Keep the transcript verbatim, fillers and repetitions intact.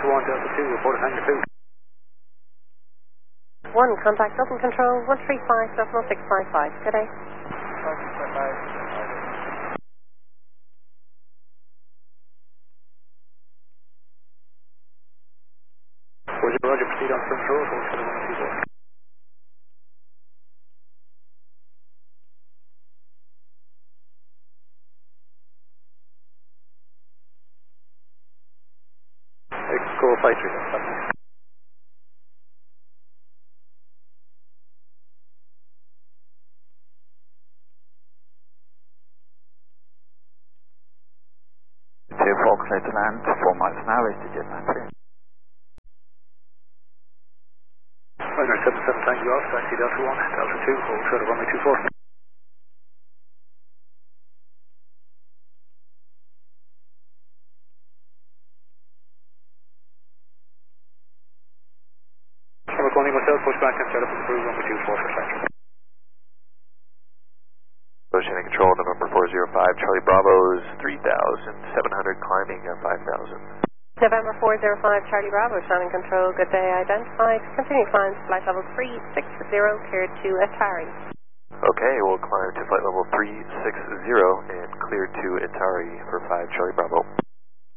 Delta one, Delta two, report Hangar two. one, contact Dublin Control, one three five, decimal six five five. Good day. Roger, Roger, proceed on French Road, hold seven one two four. Echo five three, stop. Two four, clear to land, four miles an hour, is to jet nine three. Runner seven seven, Tango Golf, taxi Delta one, Delta two, hold short of runway two four. Number one, myself, push back and set up with the crew, runway two four for taxi. Oceanic Control, November four zero five, Charlie Bravo's three thousand seven hundred, climbing at five thousand. November four zero five, Charlie Bravo, Shannon Control, good day identified. Continue climb to flight level three six zero, cleared to Atari. Okay, we'll climb to flight level three six zero and clear to Atari for five Charlie Bravo.